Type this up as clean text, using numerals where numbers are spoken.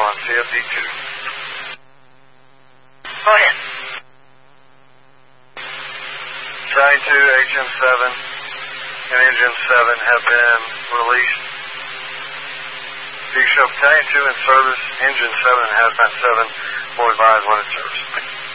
on CFD2. Go ahead. Battalion 2, HM7, and Engine 7 have been released. Do you show Battalion 2 in service, Engine 7 and Hazmat 7 will advise when in service.